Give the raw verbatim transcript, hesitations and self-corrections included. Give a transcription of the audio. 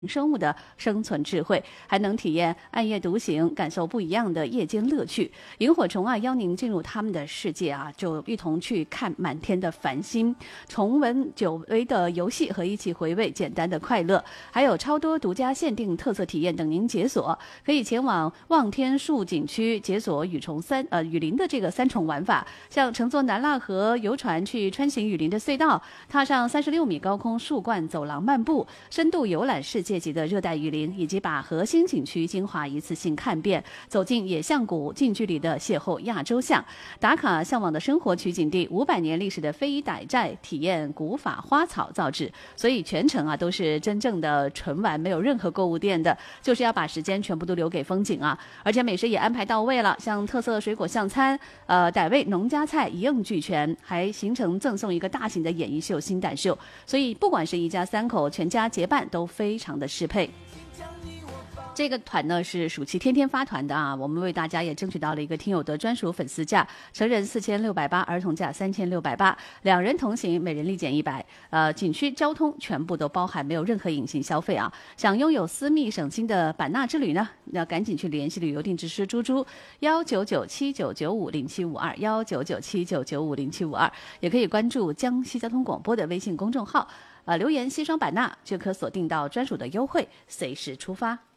生物的生存智慧，还能体验暗夜独行，感受不一样的夜间乐趣。萤火虫啊，邀您进入他们的世界啊，就一同去看满天的繁星，重温久违的游戏和一起回味简单的快乐，还有超多独家限定特色体验等您解锁。可以前往望天树景区解锁雨虫三呃雨林的这个三重玩法，像乘坐南腊河游船去穿行雨林的隧道，踏上三十六米高空树冠走廊漫步，深度游览世界。界级的热带雨林，以及把核心景区精华一次性看遍，走进野象谷，近距离的邂逅亚洲象，打卡向往的生活取景地，五百年历史的非遗傣寨，体验古法花草造纸。所以全程啊都是真正的纯玩，没有任何购物店的，就是要把时间全部都留给风景啊！而且美食也安排到位了，像特色水果象餐、呃傣味农家菜一应俱全，还行程赠送一个大型的演艺秀新胆秀，所以不管是一家三口、全家结伴都非常的适配。这个团呢是暑期天天发团的啊，我们为大家也争取到了一个听友的专属粉丝价，成人四千六百八，儿童价三千六百八，两人同行，每人立减一百。呃，景区交通全部都包含，没有任何隐形消费啊。想拥有私密省心的版纳之旅呢，要赶紧去联系旅游定制师猪猪，幺九九七九九五零七五二，幺九九七九九五零七五二，也可以关注江西交通广播的微信公众号，呃，留言西双版纳就可锁定到专属的优惠，随时出发。